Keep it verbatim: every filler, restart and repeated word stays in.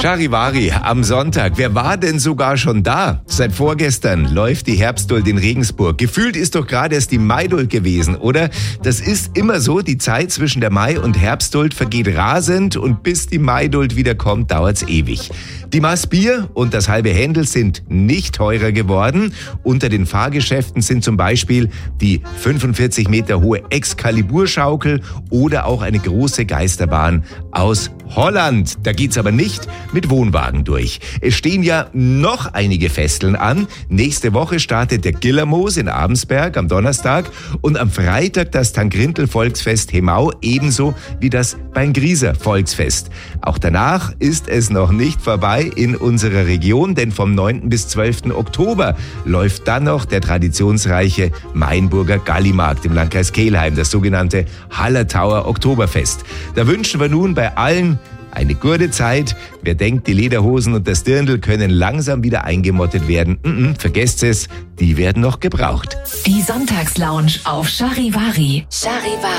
Charivari am Sonntag. Wer war denn sogar schon da? Seit vorgestern läuft die Herbstduld in Regensburg. Gefühlt ist doch gerade erst die Maiduld gewesen, oder? Das ist immer so, die Zeit zwischen der Mai- und Herbstduld vergeht rasend und bis die Maiduld wieder kommt, dauert's ewig. Die Maß Bier und das halbe Händel sind nicht teurer geworden. Unter den Fahrgeschäften sind zum Beispiel die fünfundvierzig Meter hohe Excalibur-Schaukel oder auch eine große Geisterbahn aus Holland. Da geht's aber nicht mit Wohnwagen durch. Es stehen ja noch einige Festeln an. Nächste Woche startet der Gillermoos in Abensberg am Donnerstag und am Freitag das Tangrintl-Volksfest Hemau, ebenso wie das Beingrieser Volksfest. Auch danach ist es noch nicht vorbei in unserer Region, denn vom neunten bis zwölften Oktober läuft dann noch der traditionsreiche Mainburger Gallimarkt im Landkreis Kelheim, das sogenannte Hallertauer Oktoberfest. Da wünschen wir nun bei allen eine gute Zeit. Wer denkt, die Lederhosen und das Dirndl können langsam wieder eingemottet werden, mm-mm, vergesst es, die werden noch gebraucht. Die Sonntagslounge auf Charivari. Charivari.